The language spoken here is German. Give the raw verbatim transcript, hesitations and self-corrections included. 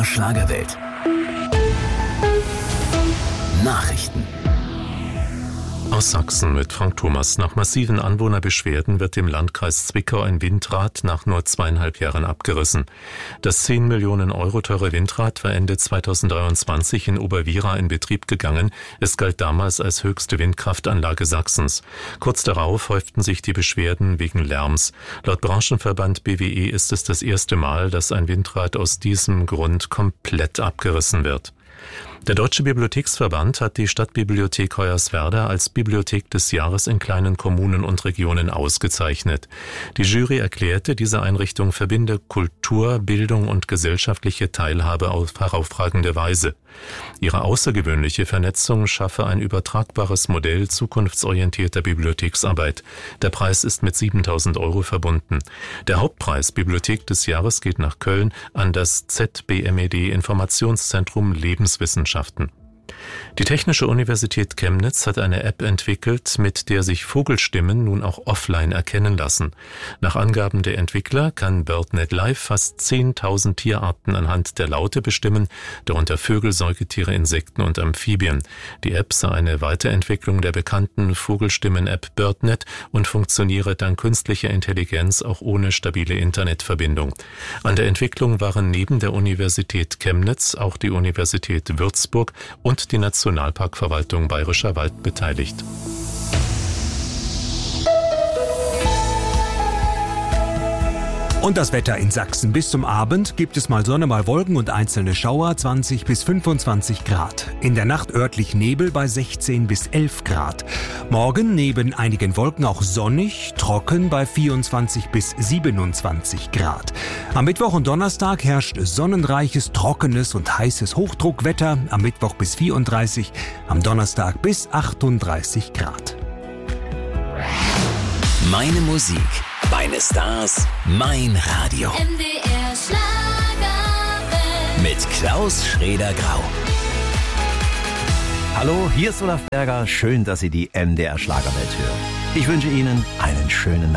der Schlagerwelt. Nachrichten. Aus Sachsen mit Frank Thomas. Nach massiven Anwohnerbeschwerden wird dem Landkreis Zwickau ein Windrad nach nur zweieinhalb Jahren abgerissen. Das zehn Millionen Euro teure Windrad war Ende zweitausenddreiundzwanzig in Oberwiera in Betrieb gegangen. Es galt damals als höchste Windkraftanlage Sachsens. Kurz darauf häuften sich die Beschwerden wegen Lärms. Laut Branchenverband B W E ist es das erste Mal, dass ein Windrad aus diesem Grund komplett abgerissen wird. Der Deutsche Bibliotheksverband hat die Stadtbibliothek Hoyerswerda als Bibliothek des Jahres in kleinen Kommunen und Regionen ausgezeichnet. Die Jury erklärte, diese Einrichtung verbinde Kultur, Bildung und gesellschaftliche Teilhabe auf herausragende Weise. Ihre außergewöhnliche Vernetzung schaffe ein übertragbares Modell zukunftsorientierter Bibliotheksarbeit. Der Preis ist mit siebentausend Euro verbunden. Der Hauptpreis Bibliothek des Jahres geht nach Köln an das Z B M E D Informationszentrum Lebenswissenschaften. Die Technische Universität Chemnitz hat eine App entwickelt, mit der sich Vogelstimmen nun auch offline erkennen lassen. Nach Angaben der Entwickler kann BirdNet Live fast zehntausend Tierarten anhand der Laute bestimmen, darunter Vögel, Säugetiere, Insekten und Amphibien. Die App sei eine Weiterentwicklung der bekannten Vogelstimmen-App BirdNet und funktioniere dank künstlicher Intelligenz auch ohne stabile Internetverbindung. An der Entwicklung waren neben der Universität Chemnitz auch die Universität Würzburg und die Nationalparkverwaltung Bayerischer Wald beteiligt. Und das Wetter in Sachsen. Bis zum Abend gibt es mal Sonne, mal Wolken und einzelne Schauer, zwanzig bis fünfundzwanzig Grad. In der Nacht örtlich Nebel bei sechzehn bis elf Grad. Morgen neben einigen Wolken auch sonnig, trocken bei vierundzwanzig bis siebenundzwanzig Grad. Am Mittwoch und Donnerstag herrscht sonnenreiches, trockenes und heißes Hochdruckwetter. Am Mittwoch bis vierunddreißig, am Donnerstag bis achtunddreißig Grad. Meine Musik, meine Stars, mein Radio. M D R Schlagerwelt. Mit Klaus Schrader-Grau. Hallo, hier ist Olaf Berger. Schön, dass Sie die M D R Schlagerwelt hören. Ich wünsche Ihnen einen schönen